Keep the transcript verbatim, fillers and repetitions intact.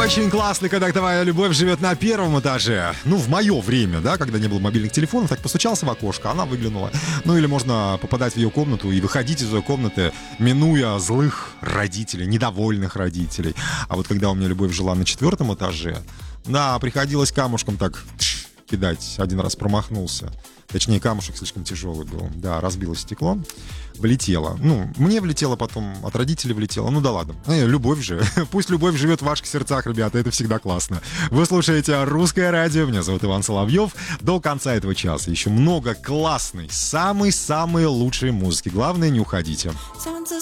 Очень классно, когда твоя любовь живет на первом этаже. Ну, в мое время, да, когда не было мобильных телефонов, так постучался в окошко, она выглянула. Ну, или можно попадать в ее комнату и выходить из ее комнаты, минуя злых родителей, недовольных родителей. А вот когда у меня любовь жила на четвертом этаже, да, приходилось камушком так кидать. Один раз промахнулся. Точнее, камушек слишком тяжелый был. Да, разбилось стекло, влетело. Ну, мне влетело, потом от родителей влетело. Ну да ладно. Э, любовь же. Пусть любовь живет в ваших сердцах, ребята. Это всегда классно. Вы слушаете «Русское радио». Меня зовут Иван Соловьев. До конца этого часа еще много классной, самой-самой лучшей музыки. Главное, не уходите. Something